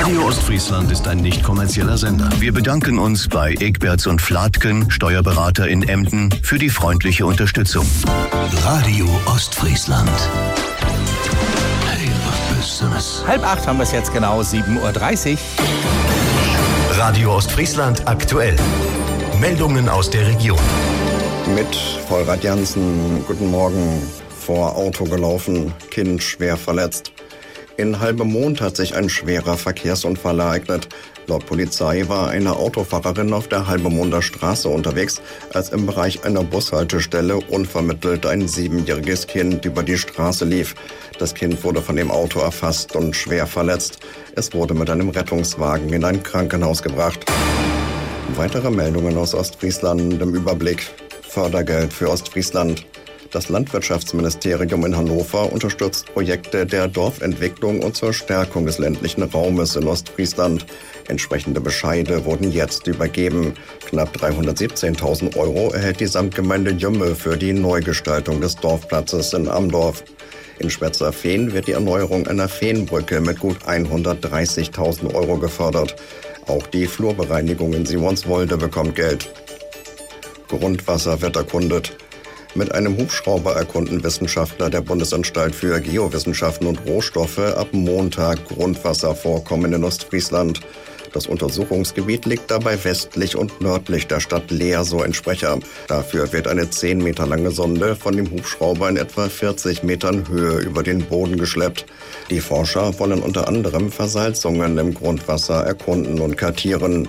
Radio Ostfriesland ist ein nicht kommerzieller Sender. Wir bedanken uns bei Egberts und Flatken, Steuerberater in Emden, für die freundliche Unterstützung. Radio Ostfriesland. Hey, was bist du das? 7:30 haben wir es jetzt genau, 7:30 Uhr. Radio Ostfriesland aktuell. Meldungen aus der Region. Mit Vollrad Jansen, guten Morgen. Vor Auto gelaufen, Kind schwer verletzt. In Halbemond hat sich ein schwerer Verkehrsunfall ereignet. Laut Polizei war eine Autofahrerin auf der Halbemonder Straße unterwegs, als im Bereich einer Bushaltestelle unvermittelt ein 7-jähriges Kind über die Straße lief. Das Kind wurde von dem Auto erfasst und schwer verletzt. Es wurde mit einem Rettungswagen in ein Krankenhaus gebracht. Weitere Meldungen aus Ostfriesland im Überblick. Fördergeld für Ostfriesland. Das Landwirtschaftsministerium in Hannover unterstützt Projekte der Dorfentwicklung und zur Stärkung des ländlichen Raumes in Ostfriesland. Entsprechende Bescheide wurden jetzt übergeben. Knapp 317.000 € erhält die Samtgemeinde Jümme für die Neugestaltung des Dorfplatzes in Amdorf. In Schwetzer-Fehn wird die Erneuerung einer Feenbrücke mit gut 130.000 € gefördert. Auch die Flurbereinigung in Simonswolde bekommt Geld. Grundwasser wird erkundet. Mit einem Hubschrauber erkunden Wissenschaftler der Bundesanstalt für Geowissenschaften und Rohstoffe ab Montag Grundwasservorkommen in Ostfriesland. Das Untersuchungsgebiet liegt dabei westlich und nördlich der Stadt Leer, so ein Sprecher. Dafür wird eine 10 Meter lange Sonde von dem Hubschrauber in etwa 40 Metern Höhe über den Boden geschleppt. Die Forscher wollen unter anderem Versalzungen im Grundwasser erkunden und kartieren.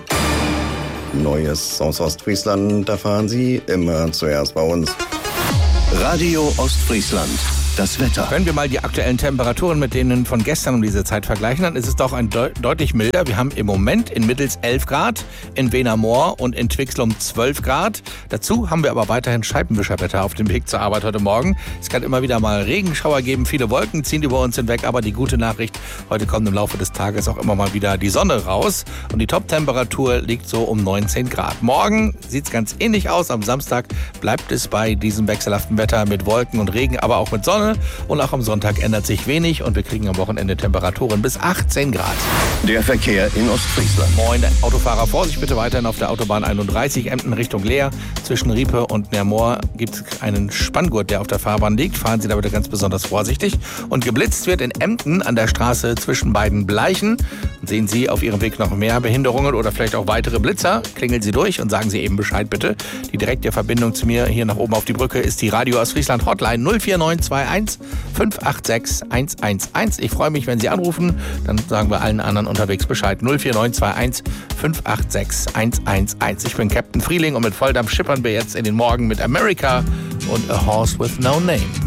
Neues aus Ostfriesland erfahren Sie immer zuerst bei uns. Radio Ostfriesland. Das Wetter. Wenn wir mal die aktuellen Temperaturen mit denen von gestern um diese Zeit vergleichen, dann ist es doch ein deutlich milder. Wir haben im Moment in Mittels 11 Grad, in Wehnermoor und in Twixlum 12 Grad. Dazu haben wir aber weiterhin Scheibenwischerwetter auf dem Weg zur Arbeit heute Morgen. Es kann immer wieder mal Regenschauer geben, viele Wolken ziehen über uns hinweg, aber die gute Nachricht, heute kommt im Laufe des Tages auch immer mal wieder die Sonne raus und die Toptemperatur liegt so um 19 Grad. Morgen sieht es ganz ähnlich aus. Am Samstag bleibt es bei diesem wechselhaften Wetter mit Wolken und Regen, aber auch mit Sonne. Und auch am Sonntag ändert sich wenig und wir kriegen am Wochenende Temperaturen bis 18 Grad. Der Verkehr in Ostfriesland. Moin, Autofahrer, Vorsicht bitte weiterhin auf der Autobahn 31, Emden Richtung Leer. Zwischen Riepe und Nermoor gibt es einen Spanngurt, der auf der Fahrbahn liegt. Fahren Sie da bitte ganz besonders vorsichtig. Und geblitzt wird in Emden an der Straße zwischen beiden Bleichen. Sehen Sie auf Ihrem Weg noch mehr Behinderungen oder vielleicht auch weitere Blitzer, klingeln Sie durch und sagen Sie eben Bescheid bitte. Die direkte Verbindung zu mir hier nach oben auf die Brücke ist die Radio Ostfriesland Hotline 04921 586 111. Ich freue mich, wenn Sie anrufen. Dann sagen wir allen anderen unterwegs Bescheid. 04921 586 111. Ich bin Captain Frieling und mit Volldampf schippern wir jetzt in den Morgen mit America und A Horse with No Name.